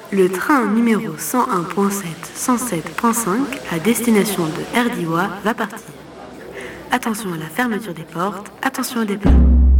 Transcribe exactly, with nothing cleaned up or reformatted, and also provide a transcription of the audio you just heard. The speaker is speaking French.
Le train numéro cent un point sept, cent sept point cinq à destination de Erdiwa va partir. Attention à la fermeture des portes, attention au départ.